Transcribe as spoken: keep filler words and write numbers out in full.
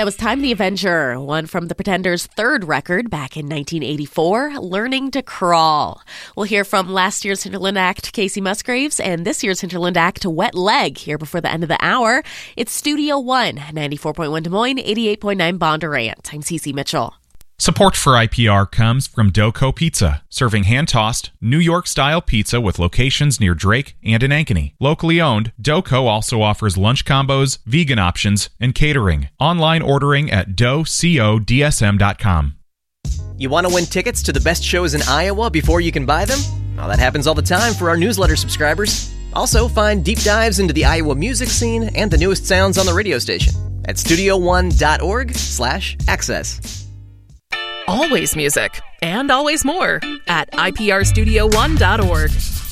That was Time the Avenger, one from the Pretenders' third record back in nineteen eighty-four, Learning to Crawl. We'll hear from last year's Hinterland act, Casey Musgraves, and this year's Hinterland act, Wet Leg, here before the end of the hour. It's Studio One, ninety-four point one Des Moines, eighty-eight point nine Bondurant. I'm Cece Mitchell. Support for I P R comes from Doco Pizza, serving hand-tossed, New York-style pizza with locations near Drake and in Ankeny. Locally owned, Doco also offers lunch combos, vegan options, and catering. Online ordering at doco d s m dot com. You want to win tickets to the best shows in Iowa before you can buy them? Well, that happens all the time for our newsletter subscribers. Also, find deep dives into the Iowa music scene and the newest sounds on the radio station at studio one dot org slash access. Always music, and always more, at I P R studio one dot org.